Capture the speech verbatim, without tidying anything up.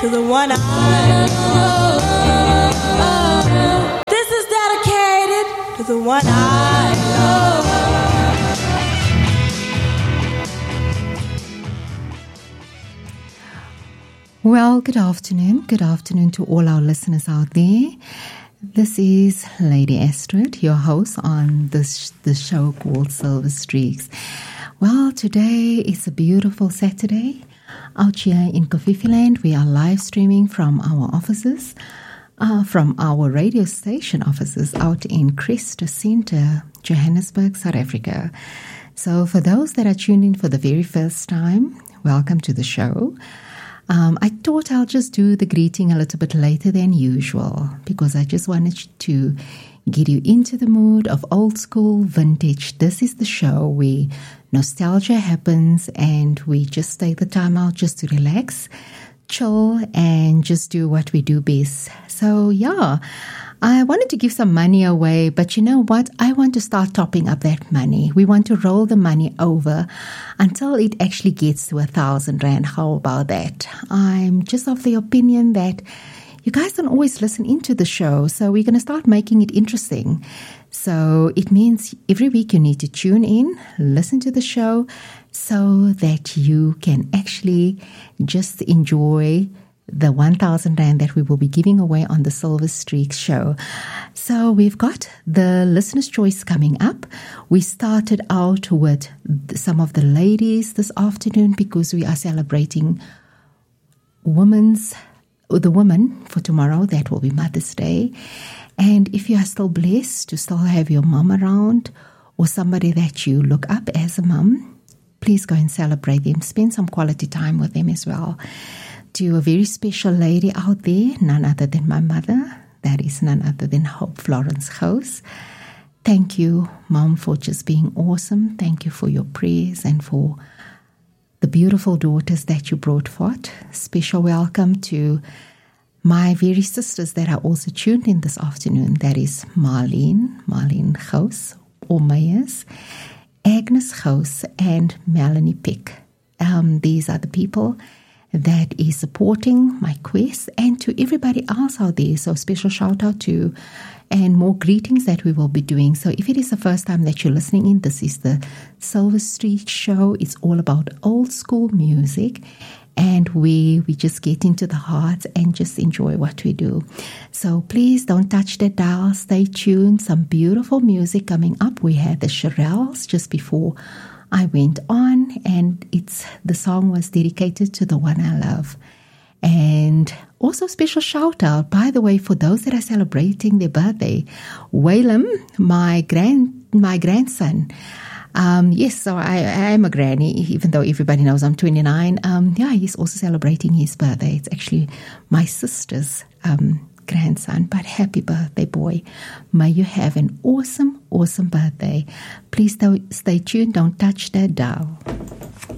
to the one I love. This is dedicated to the one I love. Well, good afternoon. Good afternoon to all our listeners out there. This is Lady Astrid, your host on this the show called Silver Streaks. Well, today is a beautiful Saturday. Out here in Kofifiland, we are live streaming from our offices, uh, from our radio station offices out in Cresta Center, Johannesburg, South Africa. So for those that are tuned in for the very first time, welcome to the show. Um, I thought I'll just do the greeting a little bit later than usual because I just wanted to get you into the mood of old school vintage. This is the show where nostalgia happens and we just take the time out just to relax, chill, and just do what we do best. So yeah, I wanted to give some money away, but you know what? I want to start topping up that money. We want to roll the money over until it actually gets to a thousand rand. How about that? I'm just of the opinion that you guys don't always listen into the show, so we're going to start making it interesting. So it means every week you need to tune in, listen to the show, so that you can actually just enjoy the one thousand rand that we will be giving away on the Silver Streaks show. So we've got the listener's choice coming up. We started out with some of the ladies this afternoon because we are celebrating women's, the women for tomorrow. That will be Mother's Day. And if you are still blessed to still have your mom around or somebody that you look up as a mom, please go and celebrate them. Spend some quality time with them as well. To a very special lady out there, none other than my mother. That is none other than Hope Florence House. Thank you, Mom, for just being awesome. Thank you for your prayers and for the beautiful daughters that you brought forth. Special welcome to my very sisters that are also tuned in this afternoon. That is Marlene, Marlene House, or Mayers, Agnes House, and Melanie Pick. Um, these are the people that is supporting my quest, and to everybody else out there. So special shout out to and more greetings that we will be doing. So if it is the first time that you're listening in, this is the Silver Streak show. It's all about old school music, and we we just get into the heart and just enjoy what we do. So please don't touch the dial. Stay tuned. Some beautiful music coming up. We had the Shirelles just before I went on, and it's the song was dedicated to the one I love. And also special shout out, by the way, for those that are celebrating their birthday. Waylem, my grand my grandson. Um, yes, so I, I am a granny, even though everybody knows I'm twenty-nine. Um, yeah, he's also celebrating his birthday. It's actually my sister's um grandson, but happy birthday, boy. May you have an awesome, awesome birthday. Please don't stay tuned. Don't touch that dial.